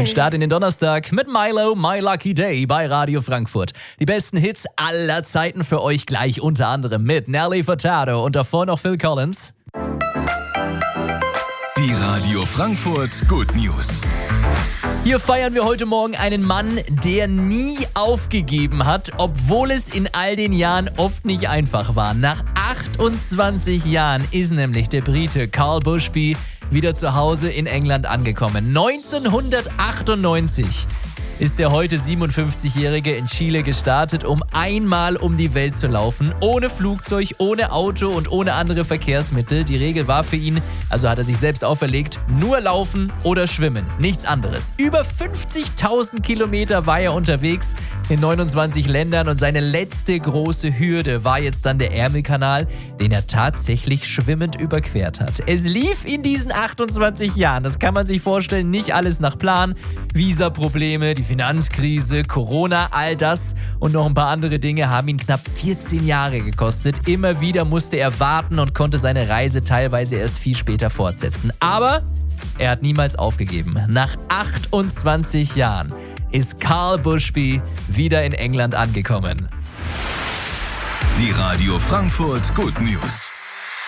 Ein Start in den Donnerstag mit Milo, My Lucky Day bei Radio Frankfurt. Die besten Hits aller Zeiten für euch gleich, unter anderem mit Nelly Furtado und davor noch Phil Collins. Die Radio Frankfurt Good News. Hier feiern wir heute Morgen einen Mann, der nie aufgegeben hat, obwohl es in all den Jahren oft nicht einfach war. Nach 28 Jahren ist nämlich der Brite Carl Bushby wieder zu Hause in England angekommen. 1998 ist der heute 57-Jährige in Chile gestartet, um einmal um die Welt zu laufen. Ohne Flugzeug, ohne Auto und ohne andere Verkehrsmittel. Die Regel war für ihn, also hat er sich selbst auferlegt, nur laufen oder schwimmen. Nichts anderes. Über 50.000 Kilometer war er unterwegs in 29 Ländern und seine letzte große Hürde war jetzt dann der Ärmelkanal, den er tatsächlich schwimmend überquert hat. Es lief in diesen 28 Jahren, das kann man sich vorstellen, nicht alles nach Plan. Visaprobleme, die Finanzkrise, Corona, all das und noch ein paar andere Dinge haben ihn knapp 14 Jahre gekostet. Immer wieder musste er warten und konnte seine Reise teilweise erst viel später fortsetzen. Aber er hat niemals aufgegeben. Nach 28 Jahren ist Carl Bushby wieder in England angekommen. Die Radio Frankfurt Good News.